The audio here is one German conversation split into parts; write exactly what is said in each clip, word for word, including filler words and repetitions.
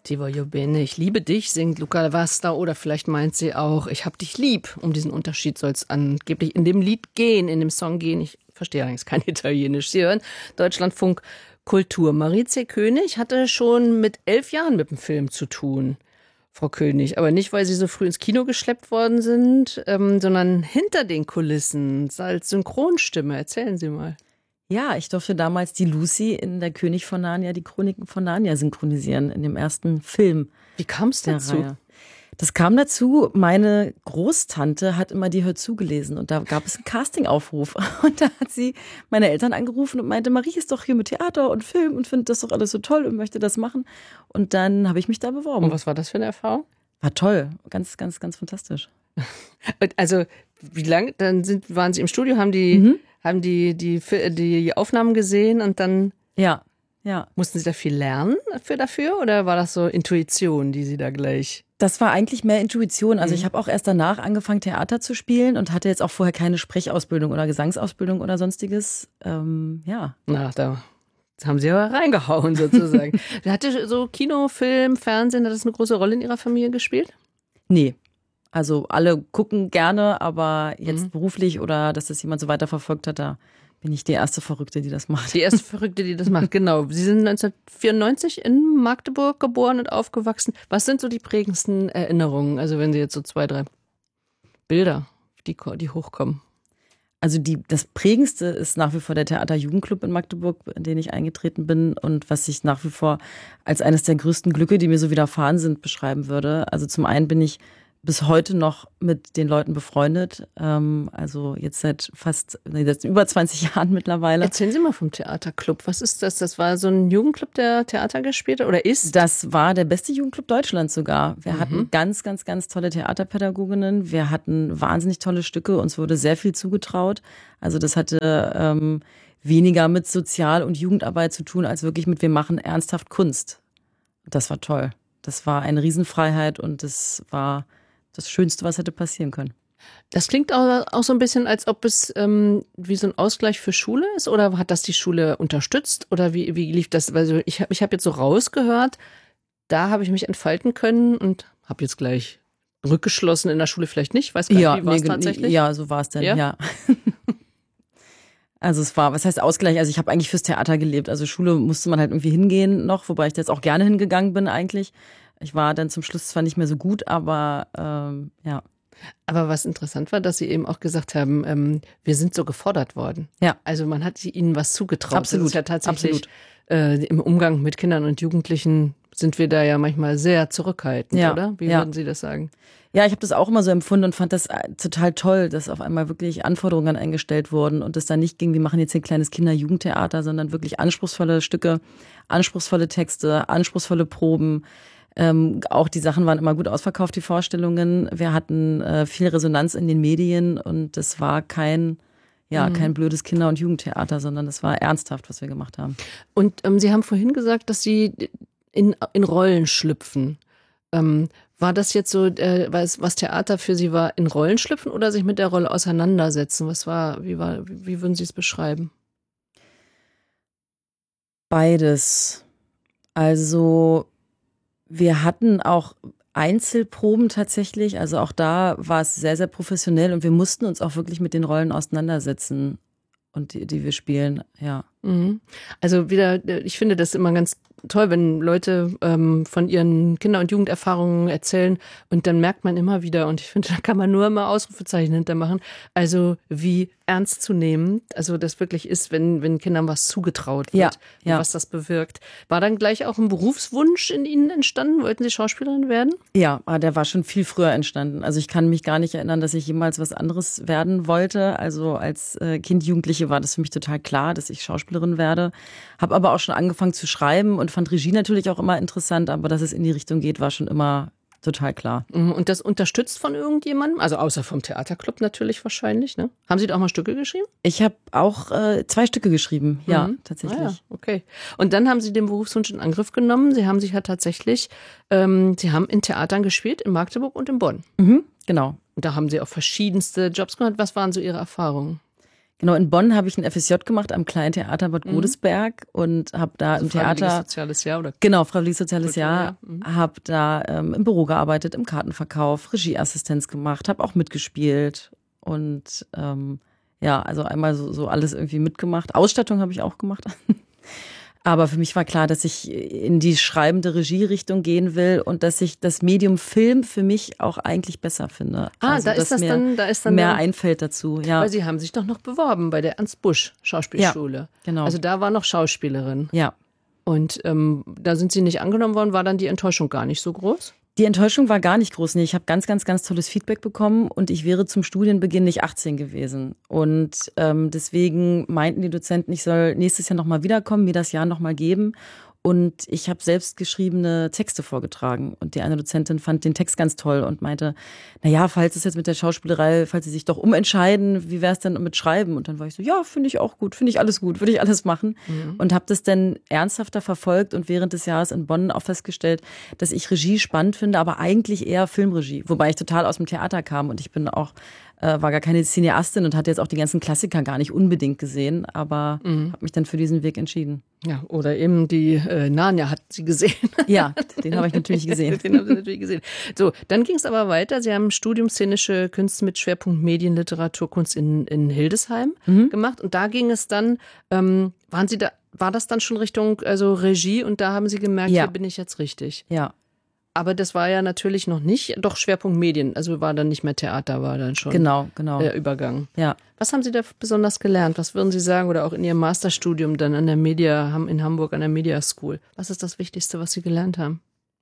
Ti voglio bene, ich liebe dich, singt Luca Vasta, oder vielleicht meint sie auch, ich hab dich lieb. Um diesen Unterschied soll es angeblich in dem Lied gehen, in dem Song gehen. Ich verstehe allerdings kein Italienisch. Sie hören Deutschlandfunk Kultur. Marietje König hatte schon mit elf Jahren mit dem Film zu tun, Frau König. Aber nicht, weil Sie so früh ins Kino geschleppt worden sind, ähm, sondern hinter den Kulissen, als Synchronstimme. Erzählen Sie mal. Ja, ich durfte damals die Lucy in Der König von Narnia, die Chroniken von Narnia synchronisieren, in dem ersten Film. Wie kam es dazu? Reihe. Das kam dazu, meine Großtante hat immer die Hör zu gelesen und da gab es einen Castingaufruf. Und da hat sie meine Eltern angerufen und meinte, Marie ist doch hier mit Theater und Film und findet das doch alles so toll und möchte das machen. Und dann habe ich mich da beworben. Und was war das für eine Erfahrung? War toll, ganz, ganz, ganz fantastisch. Also wie lange, dann sind, waren Sie im Studio, haben die, mhm. haben die, die, die Aufnahmen gesehen und dann ja, ja. mussten Sie da viel lernen für dafür oder war das so Intuition, die Sie da gleich... Das war eigentlich mehr Intuition. Also ich habe auch erst danach angefangen, Theater zu spielen und hatte jetzt auch vorher keine Sprechausbildung oder Gesangsausbildung oder sonstiges. Ähm, ja. Na, da haben Sie aber reingehauen sozusagen. Hatte so Kino, Film, Fernsehen, hat das eine große Rolle in Ihrer Familie gespielt? Nee. Also alle gucken gerne, aber jetzt mhm. beruflich oder dass das jemand so weiterverfolgt hat, da bin ich die erste Verrückte, die das macht. Die erste Verrückte, die das macht, genau. Sie sind neunzehnhundertvierundneunzig in Magdeburg geboren und aufgewachsen. Was sind so die prägendsten Erinnerungen? Also wenn Sie jetzt so zwei, drei Bilder, die, die hochkommen. Also die, das Prägendste ist nach wie vor der Theater-Jugendclub in Magdeburg, in den ich eingetreten bin und was ich nach wie vor als eines der größten Glücke, die mir so widerfahren sind, beschreiben würde. Also zum einen bin ich bis heute noch mit den Leuten befreundet, ähm, also jetzt seit fast, nee, seit über zwanzig Jahren mittlerweile. Erzählen Sie mal vom Theaterclub. Was ist das? Das war so ein Jugendclub, der Theater gespielt hat oder ist? Das war der beste Jugendclub Deutschlands sogar. Wir Mhm. hatten ganz, ganz, ganz tolle Theaterpädagoginnen. Wir hatten wahnsinnig tolle Stücke. Uns wurde sehr viel zugetraut. Also das hatte ähm, weniger mit Sozial- und Jugendarbeit zu tun, als wirklich mit wir machen ernsthaft Kunst. Das war toll. Das war eine Riesenfreiheit und das war das Schönste, was hätte passieren können. Das klingt auch, auch so ein bisschen, als ob es ähm, wie so ein Ausgleich für Schule ist, oder hat das die Schule unterstützt oder wie, wie lief das? Also ich habe ich hab jetzt so rausgehört, da habe ich mich entfalten können und habe jetzt gleich rückgeschlossen, in der Schule vielleicht nicht, weiß gar nicht, ja, wie war es nee, tatsächlich? Ja, so war es denn, ja. ja. Also es war, was heißt Ausgleich? Also ich habe eigentlich fürs Theater gelebt. Also Schule musste man halt irgendwie hingehen noch, wobei ich da jetzt auch gerne hingegangen bin eigentlich. Ich war dann zum Schluss zwar nicht mehr so gut, aber ähm, ja. Aber was interessant war, dass Sie eben auch gesagt haben, ähm, wir sind so gefordert worden. Ja. Also man hat Ihnen was zugetraut. Absolut. Das ist ja tatsächlich Absolut. Äh, im Umgang mit Kindern und Jugendlichen sind wir da ja manchmal sehr zurückhaltend, ja. oder? Wie ja. würden Sie das sagen? Ja, ich habe das auch immer so empfunden und fand das total toll, dass auf einmal wirklich Anforderungen eingestellt wurden und es dann nicht ging, wir machen jetzt hier ein kleines Kinder-Jugendtheater, sondern wirklich anspruchsvolle Stücke, anspruchsvolle Texte, anspruchsvolle Proben. Ähm, auch die Sachen waren immer gut ausverkauft, die Vorstellungen. Wir hatten äh, viel Resonanz in den Medien und es war kein, ja, mhm. kein blödes Kinder- und Jugendtheater, sondern es war ernsthaft, was wir gemacht haben. Und ähm, Sie haben vorhin gesagt, dass Sie in, in Rollen schlüpfen. Ähm, war das jetzt so, äh, was, was Theater für Sie war, in Rollen schlüpfen oder sich mit der Rolle auseinandersetzen? Was war, wie war, wie würden Sie es beschreiben? Beides. Also wir hatten auch Einzelproben tatsächlich, also auch da war es sehr, sehr professionell und wir mussten uns auch wirklich mit den Rollen auseinandersetzen und die, die wir spielen, ja. Mhm. Also wieder, ich finde das immer ganz toll, wenn Leute ähm, von ihren Kinder- und Jugenderfahrungen erzählen und dann merkt man immer wieder, und ich finde, da kann man nur immer Ausrufezeichen hintermachen, also wie ernst zu nehmen, also das wirklich ist, wenn, wenn Kindern was zugetraut wird, ja, ja. und was das bewirkt. War dann gleich auch ein Berufswunsch in Ihnen entstanden? Wollten Sie Schauspielerin werden? Ja, der war schon viel früher entstanden. Also ich kann mich gar nicht erinnern, dass ich jemals was anderes werden wollte. Also als Kind, Jugendliche war das für mich total klar, dass ich Schauspielerin werde. Habe aber auch schon angefangen zu schreiben und fand Regie natürlich auch immer interessant, aber dass es in die Richtung geht, war schon immer total klar. Und das unterstützt von irgendjemandem? Also außer vom Theaterclub natürlich wahrscheinlich, ne? Haben Sie da auch mal Stücke geschrieben? Ich habe auch äh, zwei Stücke geschrieben, ja, mhm. tatsächlich. Ah ja, okay. Und dann haben Sie den Berufswunsch in Angriff genommen. Sie haben sich ja tatsächlich, ähm, Sie haben in Theatern gespielt, in Magdeburg und in Bonn. Mhm, genau. Und da haben Sie auch verschiedenste Jobs gemacht. Was waren so Ihre Erfahrungen? Genau, in Bonn habe ich ein F S J gemacht am Kleinen Theater Bad Godesberg mhm. und habe da also im Theater soziales Jahr oder genau freiwilliges soziales Jahr mhm. habe da ähm, im Büro gearbeitet, im Kartenverkauf, Regieassistenz gemacht, habe auch mitgespielt und ähm, ja, also einmal so, so alles irgendwie mitgemacht. Ausstattung habe ich auch gemacht. Aber für mich war klar, dass ich in die schreibende Regie-Richtung gehen will und dass ich das Medium Film für mich auch eigentlich besser finde. Ah, also, da ist das dann, da ist dann mehr dann, einfällt dazu. Ja. Weil Sie haben sich doch noch beworben bei der Ernst Busch Schauspielschule. Ja, genau. Also da war noch Schauspielerin. Ja. Und ähm, da sind Sie nicht angenommen worden, war dann die Enttäuschung gar nicht so groß? Die Enttäuschung war gar nicht groß. Nee, ich habe ganz, ganz, ganz tolles Feedback bekommen und ich wäre zum Studienbeginn nicht achtzehn gewesen. Und ähm, deswegen meinten die Dozenten, ich soll nächstes Jahr nochmal wiederkommen, mir das Jahr nochmal geben. Und ich habe selbst geschriebene Texte vorgetragen. Und die eine Dozentin fand den Text ganz toll und meinte, na ja, falls es jetzt mit der Schauspielerei, falls Sie sich doch umentscheiden, wie wäre es denn mit Schreiben? Und dann war ich so, ja, finde ich auch gut, finde ich alles gut, würde ich alles machen. Mhm. Und habe das dann ernsthafter verfolgt und während des Jahres in Bonn auch festgestellt, dass ich Regie spannend finde, aber eigentlich eher Filmregie. Wobei ich total aus dem Theater kam und ich bin auch äh, war gar keine Cineastin und hatte jetzt auch die ganzen Klassiker gar nicht unbedingt gesehen, aber mhm. habe mich dann für diesen Weg entschieden. Ja, oder eben die äh, Narnia hat sie gesehen. Ja, den habe ich natürlich gesehen. Den haben Sie natürlich gesehen. So, dann ging es aber weiter. Sie haben Studium Szenische Künste mit Schwerpunkt Medien, Literatur, Kunst in, in Hildesheim mhm. gemacht. Und da ging es dann, ähm, waren Sie da, war das dann schon Richtung also Regie und da haben Sie gemerkt, ja. hier bin ich jetzt richtig. Ja. Aber das war ja natürlich noch nicht, doch Schwerpunkt Medien, also war dann nicht mehr Theater, war dann schon genau, genau. der Übergang. Ja. Was haben Sie da besonders gelernt? Was würden Sie sagen oder auch in Ihrem Masterstudium dann an der Media, in Hamburg an der Media School? Was ist das Wichtigste, was Sie gelernt haben?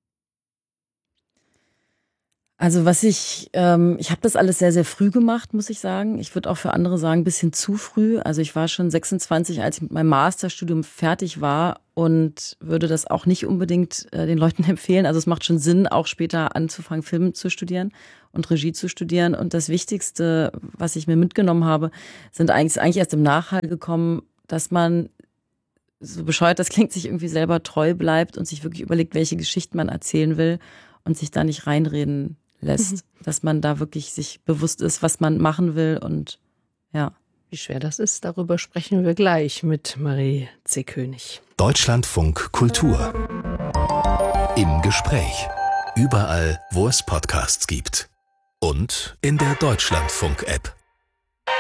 Also was ich, ähm, ich habe das alles sehr, sehr früh gemacht, muss ich sagen. Ich würde auch für andere sagen, ein bisschen zu früh. Also ich war schon sechsundzwanzig, als ich mit meinem Masterstudium fertig war und würde das auch nicht unbedingt äh, den Leuten empfehlen. Also es macht schon Sinn, auch später anzufangen, Film zu studieren und Regie zu studieren. Und das Wichtigste, was ich mir mitgenommen habe, sind eigentlich, ist eigentlich erst im Nachhall gekommen, dass man, so bescheuert das klingt, sich irgendwie selber treu bleibt und sich wirklich überlegt, welche Geschichten man erzählen will und sich da nicht reinreden lässt, mhm. dass man da wirklich sich bewusst ist, was man machen will und ja. Wie schwer das ist, darüber sprechen wir gleich mit Marie C. König. Deutschlandfunk Kultur. Im Gespräch. Überall, wo es Podcasts gibt. Und in der Deutschlandfunk-App.